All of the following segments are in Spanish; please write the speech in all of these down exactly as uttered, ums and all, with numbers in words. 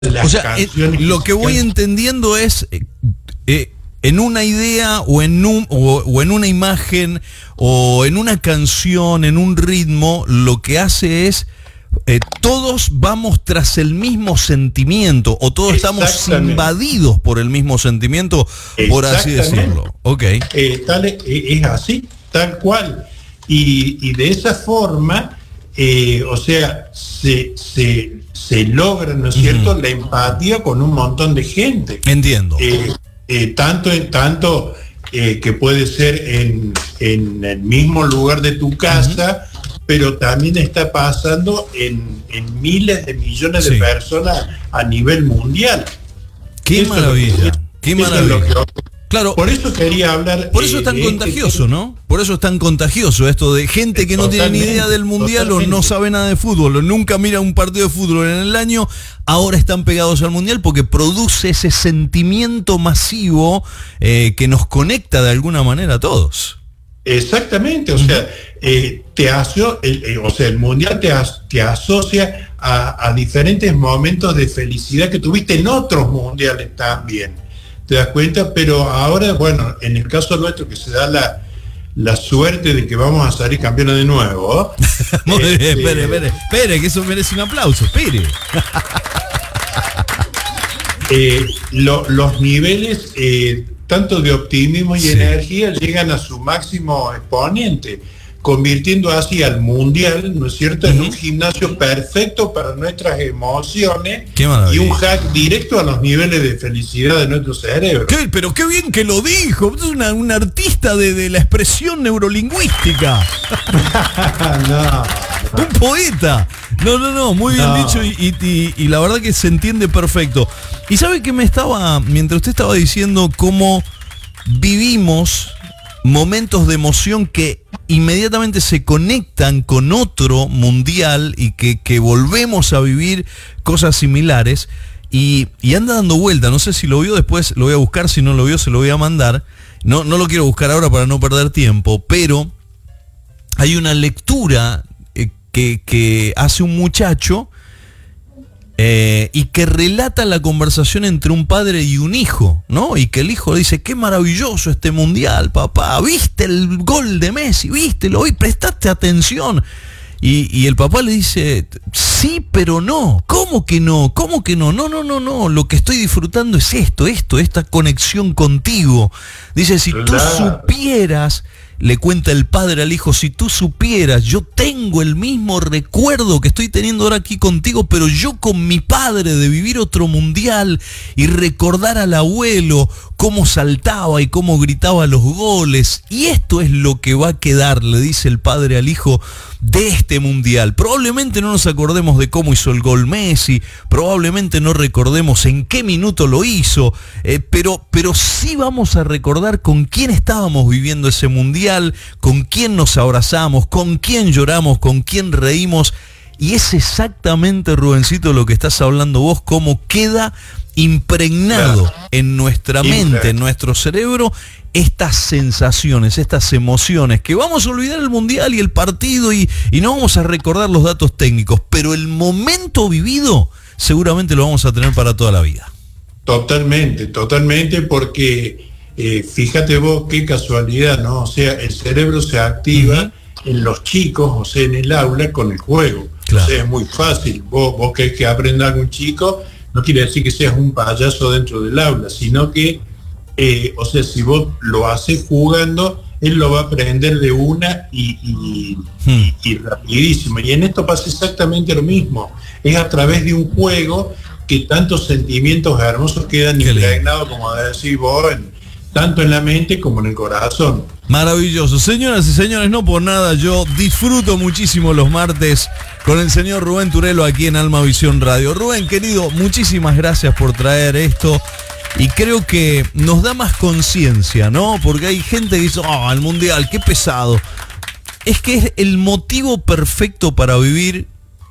Las o sea, eh, lo que voy entendiendo es eh, eh, en una idea o en un o, o en una imagen o en una canción, en un ritmo, lo que hace es eh, todos vamos tras el mismo sentimiento o todos estamos invadidos por el mismo sentimiento, por así decirlo. Okay. Eh, tal, eh, es así, tal cual. Y, y de esa forma, eh, o sea, se, se, se logra, ¿no es cierto?, uh-huh. la empatía con un montón de gente. Entiendo. Eh, eh, tanto tanto eh, que puede ser en, en el mismo lugar de tu casa, uh-huh. pero también está pasando en, en miles de millones sí. de personas a nivel mundial. ¡Qué eso maravilla! Es, ¡Qué maravilla! Es lo que, Claro, por eso quería hablar. Por eso es tan eh, contagioso, este, ¿no? Por eso es tan contagioso esto de gente que no tiene ni idea del mundial totalmente. O no sabe nada de fútbol o nunca mira un partido de fútbol en el año, ahora están pegados al mundial porque produce ese sentimiento masivo eh, que nos conecta de alguna manera a todos. Exactamente, o uh-huh. sea, eh, te aso- el, eh, o sea, el mundial te, as- te asocia a, a diferentes momentos de felicidad que tuviste en otros mundiales también. ¿Te das cuenta? Pero ahora, bueno, en el caso nuestro que se da la, la suerte de que vamos a salir campeones de nuevo. Muy eh, bien, espere, espere, espere, que eso merece un aplauso, espere. eh, lo, los niveles, eh, tanto de optimismo y sí. energía, llegan a su máximo exponente, convirtiendo así al mundial, ¿no es cierto?, uh-huh. en un gimnasio perfecto para nuestras emociones y un hack directo a los niveles de felicidad de nuestro cerebro. ¿Qué? Pero qué bien que lo dijo, es una, un artista de, de la expresión neurolingüística. no, no. Un poeta. No, no, no, muy bien no. dicho y, y, y la verdad que se entiende perfecto. Y sabe que me estaba, mientras usted estaba diciendo cómo vivimos momentos de emoción que inmediatamente se conectan con otro mundial y que, que volvemos a vivir cosas similares y, y anda dando vuelta, no sé si lo vio, después lo voy a buscar, si no lo vio se lo voy a mandar, no, no lo quiero buscar ahora para no perder tiempo, pero hay una lectura eh, que, que hace un muchacho Eh, y que relata la conversación entre un padre y un hijo, ¿no? Y que el hijo dice, qué maravilloso este mundial, papá, ¿viste el gol de Messi? ¿Viste? ¿Lo vi? ¿Prestaste atención? Y, y el papá le dice, sí, pero no. ¿Cómo que no? ¿Cómo que no? No, no, no, no. Lo que estoy disfrutando es esto, esto, esta conexión contigo. Dice, si tú supieras... Le cuenta el padre al hijo, si tú supieras, yo tengo el mismo recuerdo que estoy teniendo ahora aquí contigo, pero yo con mi padre de vivir otro mundial y recordar al abuelo cómo saltaba y cómo gritaba los goles. Y esto es lo que va a quedar, le dice el padre al hijo, de este mundial. Probablemente no nos acordemos de cómo hizo el gol Messi, probablemente no recordemos en qué minuto lo hizo, eh, pero, pero sí vamos a recordar con quién estábamos viviendo ese mundial, con quién nos abrazamos, con quién lloramos, con quién reímos. Y es exactamente, Rubencito, lo que estás hablando vos, cómo queda impregnado claro. en nuestra mente, claro. en nuestro cerebro, estas sensaciones, estas emociones, que vamos a olvidar el mundial y el partido y, y no vamos a recordar los datos técnicos, pero el momento vivido seguramente lo vamos a tener para toda la vida. Totalmente, totalmente, porque eh, fíjate vos qué casualidad, ¿no? O sea, el cerebro se activa uh-huh. en los chicos, o sea, en el aula con el juego. Claro. O sea, es muy fácil. Vos, vos querés que aprenda algún chico, no quiere decir que seas un payaso dentro del aula, sino que Eh, o sea, si vos lo haces jugando, él lo va a aprender de una y, y, hmm. y, y rapidísimo. Y en esto pasa exactamente lo mismo. Es a través de un juego que tantos sentimientos hermosos quedan Qué impregnados, lindo. Como decís vos, en, tanto en la mente como en el corazón. Maravilloso. Señoras y señores, no por nada, yo disfruto muchísimo los martes con el señor Rubén Turelo aquí en Alma Visión Radio. Rubén, querido, muchísimas gracias por traer esto. Y creo que nos da más conciencia, ¿no? Porque hay gente que dice, oh, el mundial, qué pesado. Es que es el motivo perfecto para vivir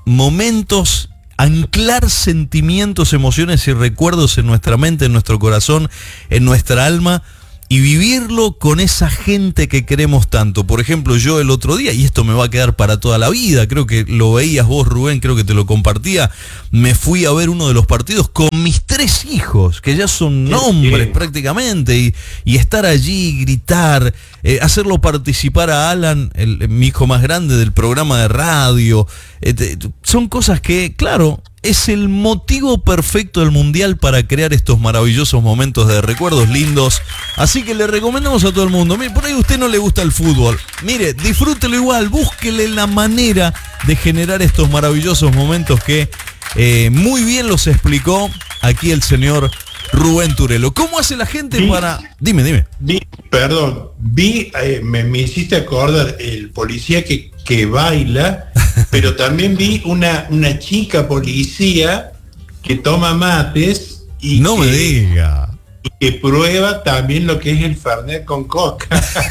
momentos, anclar sentimientos, emociones y recuerdos en nuestra mente, en nuestro corazón, en nuestra alma, y vivirlo con esa gente que queremos tanto. Por ejemplo, yo el otro día, y esto me va a quedar para toda la vida, creo que lo veías vos, Rubén, creo que te lo compartía, me fui a ver uno de los partidos con mis tres hijos, que ya son hombres prácticamente, y, y estar allí, gritar, eh, hacerlo participar a Alan, el, mi hijo más grande, del programa de radio. Eh, te, son cosas que, claro, es el motivo perfecto del Mundial para crear estos maravillosos momentos de recuerdos lindos. Así que le recomendamos a todo el mundo. Mire, por ahí a usted no le gusta el fútbol. Mire, disfrútelo igual, búsquele la manera de generar estos maravillosos momentos que eh, muy bien los explicó aquí el señor Rubén Turelo. ¿Cómo hace la gente vi, para...? Dime, dime. Vi, perdón, vi, eh, me, me hiciste acordar el policía que, que baila, pero también vi una, una chica policía que toma mates y no que, me diga. Y que prueba también lo que es el Fernet con coca.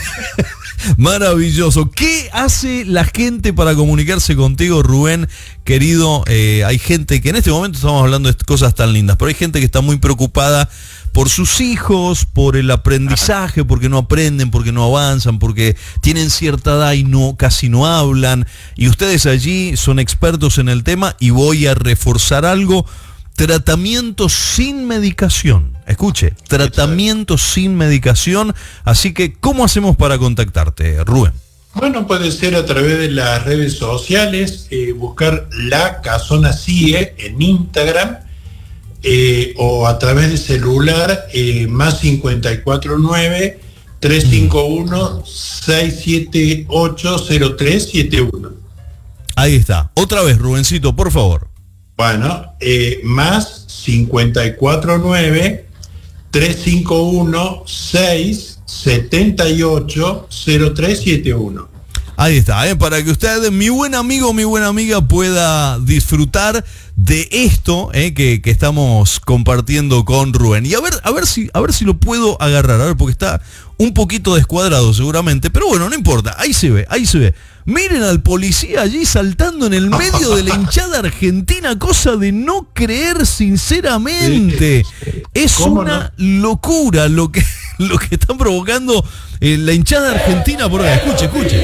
Maravilloso. ¿Qué hace la gente para comunicarse contigo, Rubén, querido? Eh, hay gente que en este momento estamos hablando de cosas tan lindas, pero hay gente que está muy preocupada por sus hijos, por el aprendizaje, porque no aprenden, porque no avanzan, porque tienen cierta edad y no, casi no hablan. Y ustedes allí son expertos en el tema, y voy a reforzar algo: tratamiento sin medicación. Escuche, tratamiento sin medicación. Así que, ¿cómo hacemos para contactarte, Rubén? Bueno, puede ser a través de las redes sociales, eh, buscar La Casona C I E en Instagram, eh, o a través de celular, eh, más cincuenta y cuatro nueve, tres cinco uno, seis siete ocho, cero tres siete uno. Ahí está. Otra vez, Rubencito, por favor. Bueno, eh, más cincuenta y cuatro nueve, tres cinco uno, seis siete ocho, cero tres siete uno. Ahí está, ¿eh? Para que usted, mi buen amigo, mi buena amiga, pueda disfrutar de esto eh, que, que estamos compartiendo con Rubén. Y a ver, a ver si, a ver si lo puedo agarrar, a ver, porque está un poquito descuadrado seguramente, pero bueno, no importa, ahí se ve, ahí se ve. Miren al policía allí saltando en el medio de la hinchada argentina, cosa de no creer sinceramente. Es una no? locura lo que, lo que están provocando eh, la hinchada argentina por ahí. Escuche, escuche.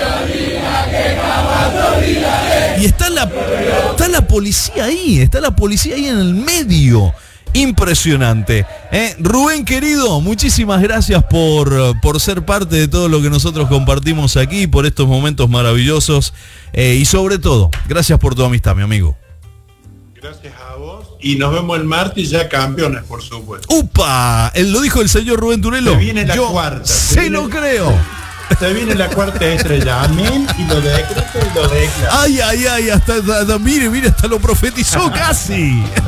Y está la, está la policía ahí, está la policía ahí en el medio. Impresionante. ¿eh? Rubén, querido, muchísimas gracias por, por ser parte de todo lo que nosotros compartimos aquí, por estos momentos maravillosos, eh, y sobre todo, gracias por tu amistad, mi amigo. Gracias a vos, y nos vemos el martes ya campeones, por supuesto. ¡Upa! Él lo dijo el señor Rubén Turelo. Se viene la Yo cuarta. Se viene, lo creo. Se viene la cuarta estrella. Amén, y lo decreto y lo declaro. Ay, ay, ay, hasta, hasta, hasta mire, mire, hasta lo profetizó casi.